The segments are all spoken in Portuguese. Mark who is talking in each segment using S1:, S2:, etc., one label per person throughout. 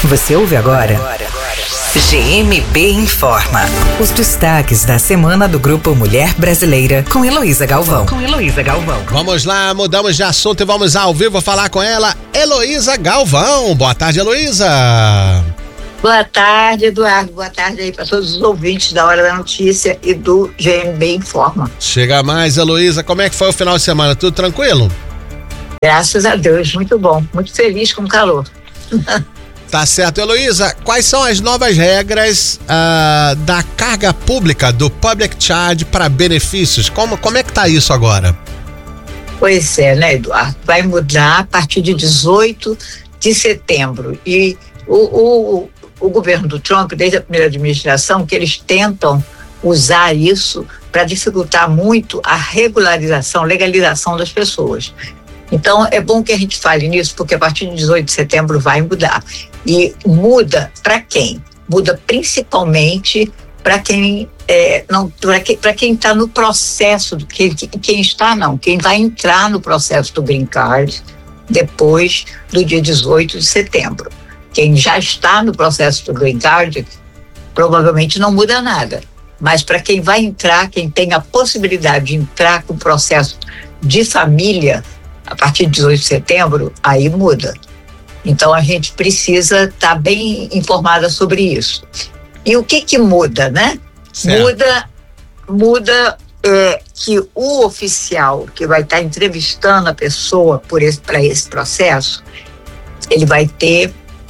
S1: Você ouve agora? GMB Informa. Os destaques da semana do Grupo Mulher Brasileira com Heloísa Galvão.
S2: Vamos lá, mudamos de assunto e vamos ao vivo falar com ela, Heloísa Galvão. Boa tarde, Heloísa.
S3: Boa tarde, Eduardo. Boa tarde aí para todos os ouvintes da Hora da Notícia e do GMB Informa.
S2: Chega mais, Heloísa. Como é que foi o final de semana? Tudo tranquilo?
S3: Graças a Deus, muito bom. Muito feliz com o calor.
S2: Tá certo, Heloísa. Quais são as novas regras da carga pública, do Public Charge para benefícios? Como é que tá isso agora?
S3: Pois é, né, Eduardo? Vai mudar a partir de 18 de setembro. E o governo do Trump, desde a primeira administração, que eles tentam usar isso para dificultar muito a legalização das pessoas. Então, é bom que a gente fale nisso, porque a partir de 18 de setembro vai mudar. E muda para quem? Muda principalmente para quem para quem está no processo, quem vai entrar no processo do Green Card depois do dia 18 de setembro. Quem já está no processo do Green Card, provavelmente não muda nada. Mas para quem vai entrar, quem tem a possibilidade de entrar com o processo de família, a partir de 18 de setembro, aí muda. Então a gente precisa estar bem informada sobre isso. E o que muda, né?
S2: Certo.
S3: Muda que o oficial que vai estar entrevistando a pessoa para esse processo, ele vai ter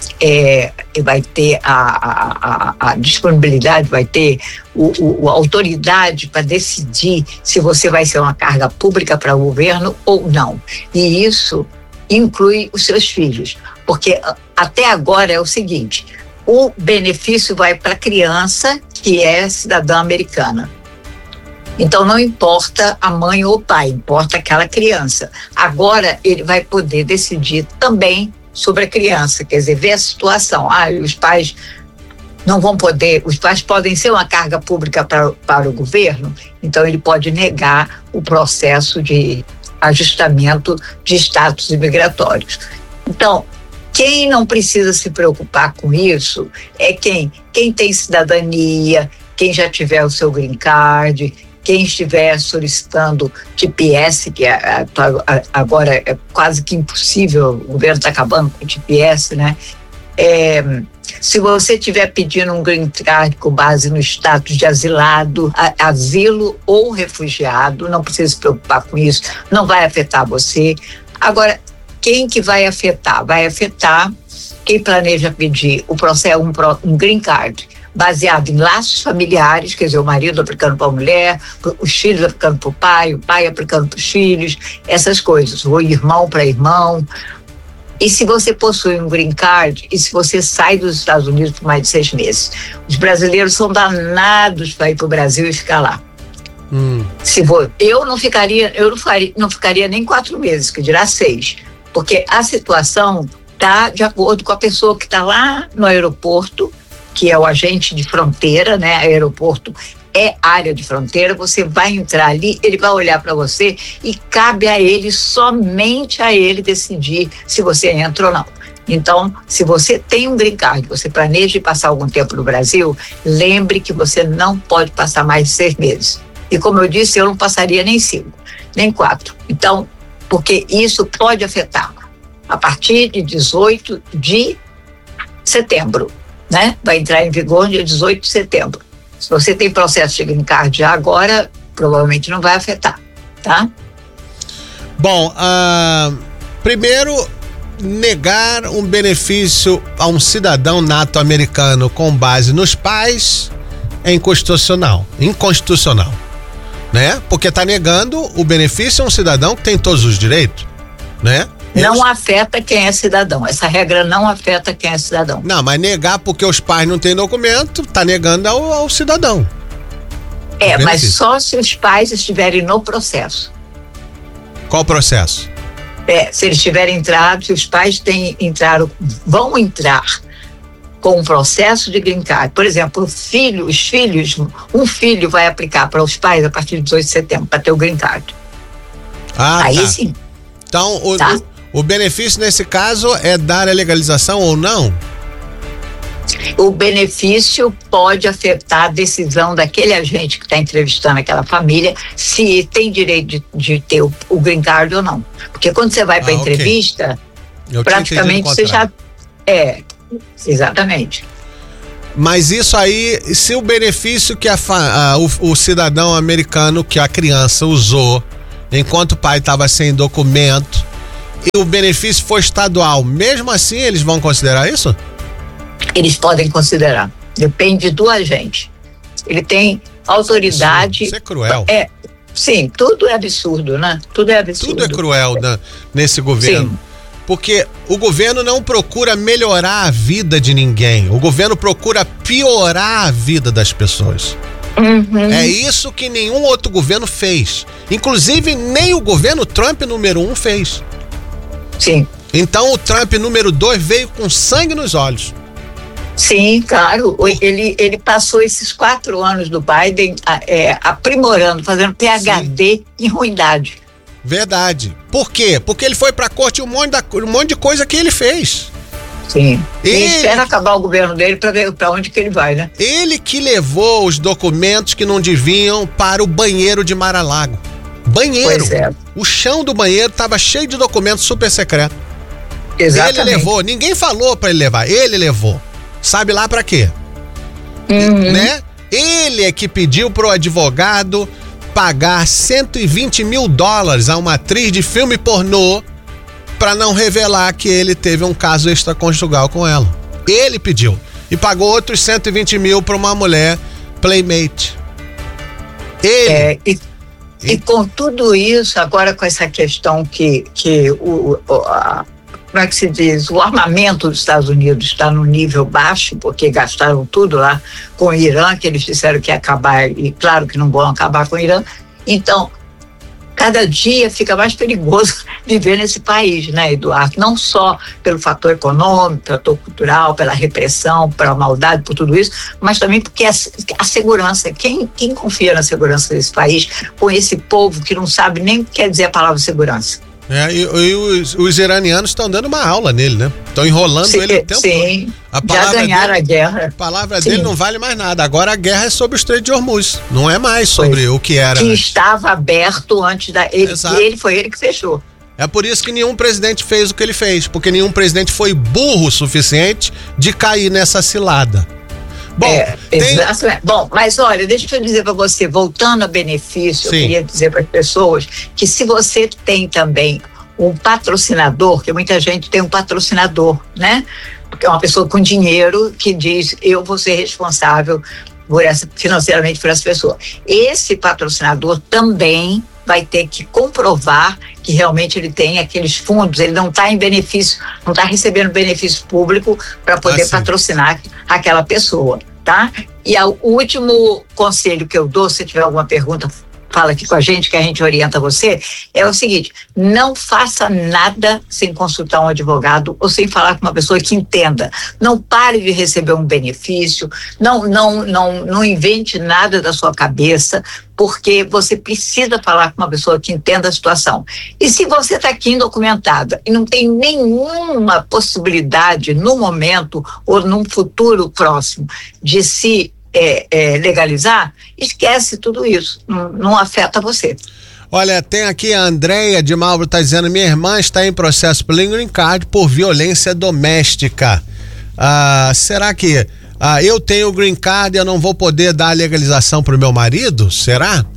S3: a disponibilidade, vai ter a autoridade para decidir se você vai ser uma carga pública para o governo ou não. E isso inclui os seus filhos, porque até agora é o seguinte: o benefício vai para a criança que é cidadã americana. Então não importa a mãe ou o pai, importa aquela criança. Agora ele vai poder decidir também sobre a criança, quer dizer, ver a situação. Os pais não vão poder, os pais podem ser uma carga pública para o governo, então ele pode negar o processo de ajustamento de status imigratórios. Então, quem não precisa se preocupar com isso é quem tem cidadania, quem já tiver o seu green card, quem estiver solicitando TPS, que agora é quase que impossível, o governo está acabando com o TPS, né? Se você estiver pedindo um green card com base no status de asilado, asilo ou refugiado, não precisa se preocupar com isso, não vai afetar você. Agora, quem que vai afetar? Vai afetar quem planeja pedir o processo, um green card baseado em laços familiares, quer dizer, o marido aplicando para a mulher, os filhos aplicando para o pai aplicando para os filhos, essas coisas, o irmão para irmão. E se você possui um green card, e se você sai dos Estados Unidos por mais de 6 meses, os brasileiros são danados para ir para o Brasil e ficar lá. Eu não ficaria nem 4 meses, que dirá 6, porque a situação está de acordo com a pessoa que está lá no aeroporto, que é o agente de fronteira, né? Aeroporto é área de fronteira, você vai entrar ali, ele vai olhar para você e cabe a ele, somente a ele, decidir se você entra ou não. Então, se você tem um green card, você planeja passar algum tempo no Brasil, lembre que você não pode passar mais de 6 meses. E como eu disse, eu não passaria nem 5, nem 4. Então, porque isso pode afetar a partir de 18 de setembro. Né? Vai entrar em vigor no dia 18 de setembro. Se você tem processo de green card já agora, provavelmente não vai afetar, tá?
S2: Bom, primeiro, negar um benefício a um cidadão nato americano com base nos pais é inconstitucional, né? Porque tá negando o benefício a um cidadão que tem todos os direitos, né?
S3: Não afeta quem é cidadão. Essa regra não afeta quem é cidadão.
S2: Não, mas negar porque os pais não têm documento, tá negando ao cidadão.
S3: Mas só se os pais estiverem no processo.
S2: Qual processo?
S3: Se eles tiverem entrado, se os pais vão entrar com um processo de green card. Por exemplo, um filho vai aplicar para os pais a partir de 18 de setembro para ter o green card. Aí
S2: tá.
S3: Sim.
S2: Então, o benefício nesse caso é dar a legalização ou não?
S3: O benefício pode afetar a decisão daquele agente que está entrevistando aquela família se tem direito de ter o green card ou não. Porque quando você vai para a entrevista, praticamente você já... Exatamente.
S2: Mas isso aí, se o benefício que o cidadão americano, que a criança usou enquanto o pai estava sem documento, e o benefício for estadual, mesmo assim eles vão considerar isso?
S3: Eles podem considerar. Depende do agente. Ele tem autoridade.
S2: Isso é cruel.
S3: Sim, tudo é absurdo, né? Tudo é absurdo.
S2: Tudo é cruel nesse governo. Sim. Porque o governo não procura melhorar a vida de ninguém. O governo procura piorar a vida das pessoas.
S3: Uhum.
S2: É isso que nenhum outro governo fez. Inclusive, nem o governo Trump número 1 fez.
S3: Sim.
S2: Então, o Trump número 2 veio com sangue nos olhos.
S3: Sim, claro. Ele passou esses 4 anos do Biden aprimorando, fazendo PhD em ruindade.
S2: Verdade. Por quê? Porque ele foi pra corte um monte de coisa que ele fez.
S3: Sim. Ele espera acabar o governo dele pra ver pra onde que ele vai, né?
S2: Ele que levou os documentos que não deviam para o banheiro de Mar-a-Lago. Banheiro.
S3: Pois é.
S2: O chão do banheiro tava cheio de documentos super secretos.
S3: Exatamente.
S2: Ele levou. Ninguém falou pra ele levar. Ele levou. Sabe lá pra quê?
S3: Uhum.
S2: Né? Ele é que pediu pro advogado pagar $120 mil a uma atriz de filme pornô pra não revelar que ele teve um caso extraconjugal com ela. Ele pediu. E pagou outros 120 mil pra uma mulher playmate. Ele.
S3: E com tudo isso, agora com essa questão que como é que se diz? O armamento dos Estados Unidos está no nível baixo, porque gastaram tudo lá com o Irã, que eles disseram que ia acabar, e claro que não vão acabar com o Irã. Então, cada dia fica mais perigoso viver nesse país, né, Eduardo? Não só pelo fator econômico, pelo fator cultural, pela repressão, pela maldade, por tudo isso, mas também porque a segurança, quem confia na segurança desse país com esse povo que não sabe nem o que quer dizer a palavra segurança?
S2: E os iranianos estão dando uma aula nele, né? Estão enrolando ele o tempo todo.
S3: Já ganharam a guerra.
S2: A palavra dele não vale mais nada. Agora a guerra é sobre o Estreito de Hormuz. Não é mais sobre o que era.
S3: Que estava aberto antes da... Foi ele que fechou.
S2: É por isso que nenhum presidente fez o que ele fez. Porque nenhum presidente foi burro o suficiente de cair nessa cilada. Bom,
S3: Bom, mas olha, deixa eu dizer para você, voltando a benefício, eu queria dizer para as pessoas que se você tem também um patrocinador, que muita gente tem um patrocinador, né? Porque é uma pessoa com dinheiro que diz, eu vou ser responsável financeiramente por essa pessoa. Esse patrocinador também vai ter que comprovar que realmente ele tem aqueles fundos, ele não está em benefício, não está recebendo benefício público para poder patrocinar aquela pessoa, tá? E o último conselho que eu dou, se tiver alguma pergunta, fala aqui com a gente, que a gente orienta você, é o seguinte: não faça nada sem consultar um advogado ou sem falar com uma pessoa que entenda. Não pare de receber um benefício, não invente nada da sua cabeça, porque você precisa falar com uma pessoa que entenda a situação. E se você está aqui indocumentada e não tem nenhuma possibilidade no momento ou num futuro próximo de se legalizar, esquece tudo isso, não afeta você.
S2: Olha, tem aqui a Andréia de Marlboro, está dizendo: minha irmã está em processo pelo green card por violência doméstica. Será que eu tenho o green card e eu não vou poder dar a legalização para o meu marido? Será?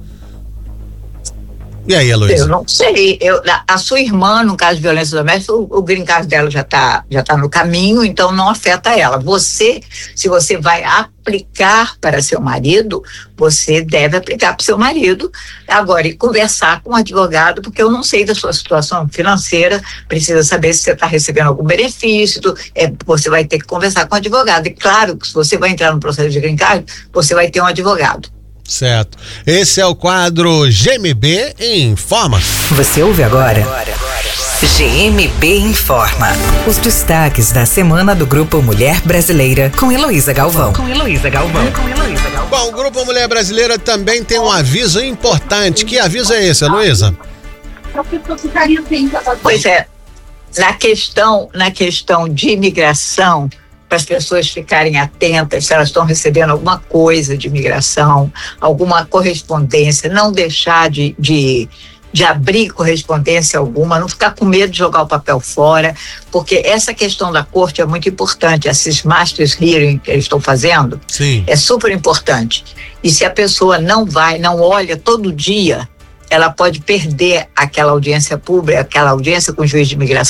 S2: E aí, Heloísa?
S3: Eu não sei. A sua irmã, no caso de violência doméstica, o green card dela já tá no caminho, então não afeta ela. Se você vai aplicar para seu marido, você deve aplicar para o seu marido. Agora, e conversar com o advogado, porque eu não sei da sua situação financeira, precisa saber se você está recebendo algum benefício, você vai ter que conversar com o advogado. E claro que se você vai entrar no processo de green card, você vai ter um advogado.
S2: Certo. Esse é o quadro GMB Informa.
S1: Você ouve agora GMB Informa. Os destaques da semana do Grupo Mulher Brasileira com Heloísa Galvão.
S2: Bom, o Grupo Mulher Brasileira também tem um aviso importante. Que aviso é esse, Heloísa?
S3: Pois é, na questão de imigração, para as pessoas ficarem atentas se elas estão recebendo alguma coisa de imigração, alguma correspondência, não deixar de abrir correspondência alguma, não ficar com medo de jogar o papel fora, porque essa questão da corte é muito importante. Esses masters hearing que eles estão fazendo,
S2: sim,
S3: é super importante. E se a pessoa não olha todo dia, ela pode perder aquela audiência pública, aquela audiência com o juiz de imigração.